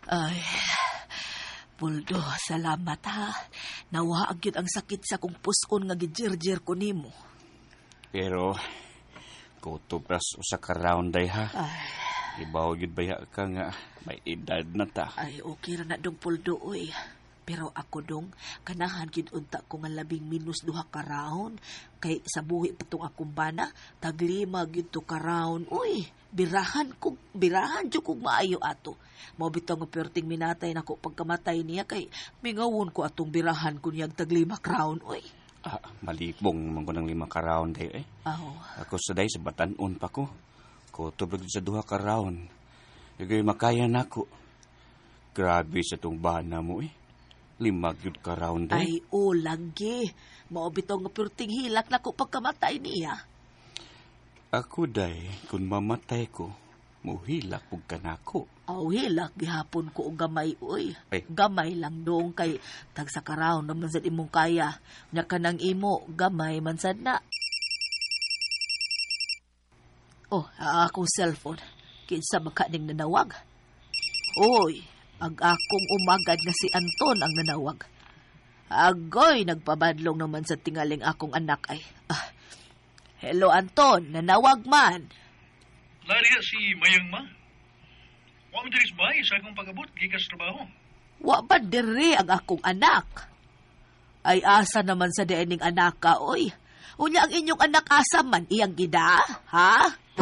Ay, Puldo, salamat ha. Nawaag yun ang sakit sa kong puskon nga gijirjir ko nimo. Pero, kutubras usa ka round day ha. Ay, Ibaw yun baya ka nga may edad na ta. ay okay ra na dong Puldo, oy. Pero ako dong, kanahan gid unta ko nga labing minus 2 ka round. Kay sa buhi patong akong bana, taglima gid to ka round. Uy, birahan jud kog maayo ato. Mao bitaw nga perting minatay nako pagkamatay niya kay mingawon ko atong birahan kunyag taglima ka round. Uy. Malibong man ko ng 5 ka round day eh. Aho. Ako sa day sa batanon pa ko. Kutubras sa 2 ka round. Igay makaya nako. Grabe sa tong bana mo eh. 5 yun ka round day. Ay, lagi. Mao bitaw nga perting hilak nako pagkamatay niya. Ako day, kung mamatay ko, muhilak pug kanako. Aw, hilak gihapon ko og gamay, uy. Ay. Gamay lang dong kay tag sa karaw naman sa imong kaya. Nya kanang imo, gamay man sad na. Oh, akong cellphone. Kinsa makaning nanawag? Oy, ang akong umagad nga si Anton ang nanawag. Agoy, nagpabadlong naman sa tingaling akong anak ay. Hello, Anton. Nanawag man. Lariya si Mayang ma. Wa mo diri sa bahay sa akong pag-abot gikas trabaho. Wa ba diri ang akong anak? Ay asa naman sa diining anak ka, oy. Unya ang inyong anak asa man iyang gida, ha?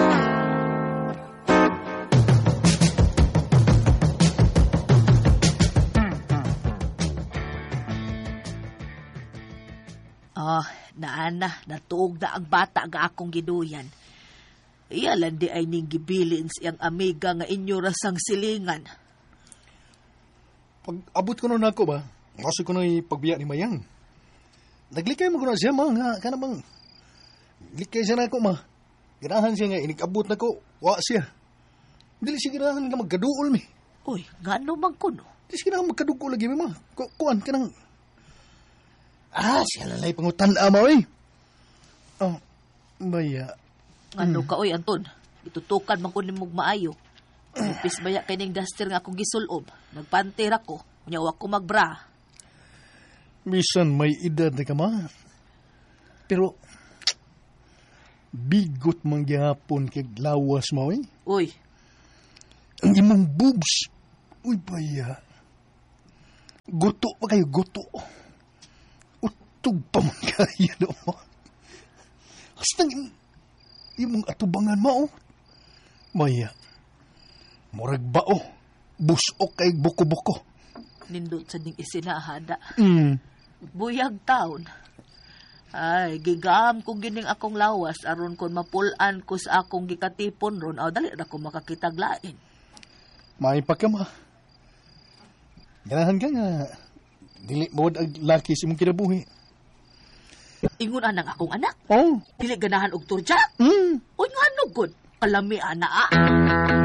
Natuog na ang bata nga akong giduyan. Iyalan di ay ning gibilin siyang amiga nga inyo rasang silingan. Pag abot ko nun ako ba, kasi ko na pagbiya ni Mayang. Naglikay mo ko na siya, ma, nga, ka namang. Likay siya na ako, ma. Ganahan siya nga, inig-abot na ko, wa siya. Dili siya ganahan nga magkaduol, mi. Uy, nga naman ko, no? Dili siya ganahan magkaduol lagi, mi, ma. Kuan, ka nang. Siya lalay pangutan, ama, oy. Baya. Ano ka, oy, Anton? Itutukan man ko ni mong maayo. Ipis baya kay ning duster nga akong gisulob. Nagpantir ako. Nyawa ko magbra. Bisan may edad na ka, ma. Pero, bigot man gyapon kay lawas mo, eh. Uy. Ang imong boobs. Uy, baya. Guto pa kayo, guto. Utog pa man kayo, no? Hasta imong atubangan mo, oh. Maya, murag bao, busok kay buko-buko. Nindot sa ding isinahada. Mm. Buyag taon. Ay, gigam kung gining akong lawas aron kon mapulan ko sa akong gikatipon ron. Dali na ko makakitaglain. May pa ka, ma. Ganahan ka nga. Dili mo ang laki si mong kinabuhi. Ingon anang akong anak. Oh. Dili ganahan og turja. Mm. Uy, nga no, good. Kalami, ana,